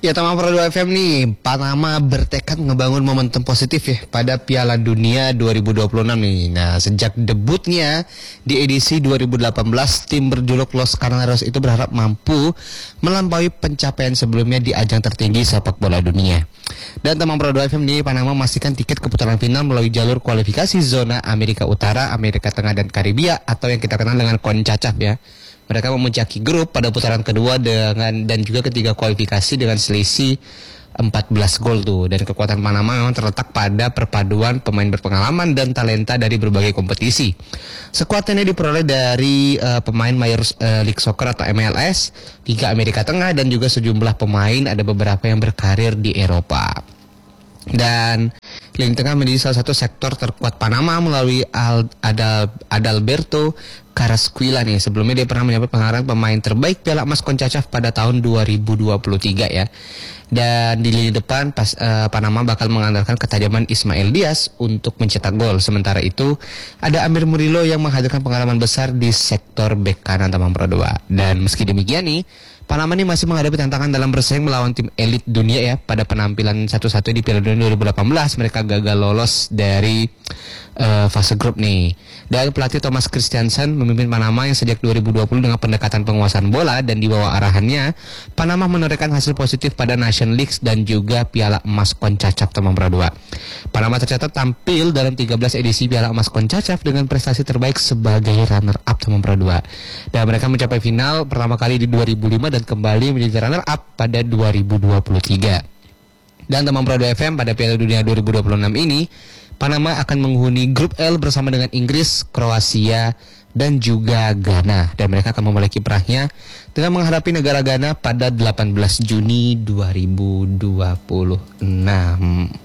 Ya, Tamang Pro 2 FM nih, Panama bertekad ngebangun momentum positif ya pada Piala Dunia 2026 nih. Nah, sejak debutnya di edisi 2018, tim berjuluk Los Carneros itu berharap mampu melampaui pencapaian sebelumnya di ajang tertinggi sepak bola dunia. Dan Tamang Pro 2 FM nih, Panama memastikan tiket ke putaran final melalui jalur kualifikasi zona Amerika Utara, Amerika Tengah, dan Karibia atau yang kita kenal dengan CONCACAF ya. Mereka memuncaki grup pada putaran kedua dan juga ketiga kualifikasi dengan selisih 14 gol tuh. Dan kekuatan Panama memang terletak pada perpaduan pemain berpengalaman dan talenta dari berbagai kompetisi. Skuad ini diperoleh dari pemain Major League Soccer atau MLS, Liga Amerika Tengah, dan juga sejumlah pemain ada beberapa yang berkarir di Eropa. Dan lini tengah menjadi salah satu sektor terkuat Panama melalui Adalberto Carrasquilla nih. Sebelumnya dia pernah mendapat penghargaan pemain terbaik Piala Emas CONCACAF pada tahun 2023 ya. Dan di lini depan Panama bakal mengandalkan ketajaman Ismael Diaz untuk mencetak gol. Sementara itu ada Amir Murillo yang menghadirkan pengalaman besar di sektor bek kanan Tamang Pro 2. Dan meski demikian nih, Panama ini masih menghadapi tantangan dalam bersaing melawan tim elit dunia ya. Pada penampilan satu-satu di Piala Dunia 2018, mereka gagal lolos dari fase grup nih. Dan pelatih Thomas Christiansen memimpin Panama yang sejak 2020 dengan pendekatan penguasaan bola, dan di bawah arahannya Panama menorehkan hasil positif pada Nation League dan juga Piala Emas CONCACAF Tamang Pro 2. Panama tercatat tampil dalam 13 edisi Piala Emas CONCACAF dengan prestasi terbaik sebagai runner-up Tamang Pro 2. Dan mereka mencapai final pertama kali di 2005 dan kembali menjadi runner-up pada 2023. Dan Tamang Pro 2 FM pada Piala Dunia 2026 ini, Panama akan menghuni grup L bersama dengan Inggris, Kroasia, dan juga Ghana. Dan mereka akan memulai kiprahnya dengan menghadapi negara Ghana pada 18 Juni 2026.